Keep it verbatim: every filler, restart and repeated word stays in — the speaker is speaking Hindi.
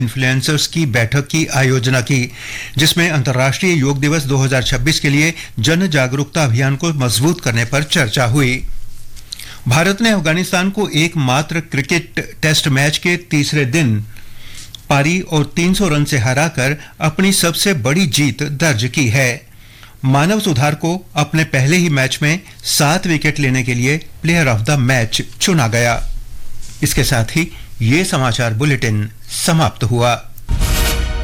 इन्फ्लुएंसर्स की बैठक की आयोजना की, जिसमें अंतर्राष्ट्रीय योग दिवस दो हज़ार छब्बीस के लिए जन जागरूकता अभियान को मजबूत करने पर चर्चा हुई। भारत ने अफगानिस्तान को एकमात्र क्रिकेट टेस्ट मैच के तीसरे दिन पारी और तीन सौ रन से हराकर अपनी सबसे बड़ी जीत दर्ज की है। मानव सुधार को अपने पहले ही मैच में सात विकेट लेने के लिए प्लेयर ऑफ द मैच चुना गया। इसके साथ ही ये समाचार बुलेटिन समाप्त हुआ।